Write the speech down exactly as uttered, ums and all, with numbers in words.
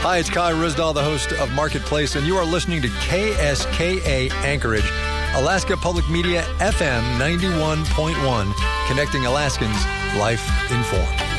Hi, it's Kai Risdahl, the host of Marketplace, and you are listening to K S K A Anchorage, Alaska Public Media F M ninety-one point one, connecting Alaskans, life informed.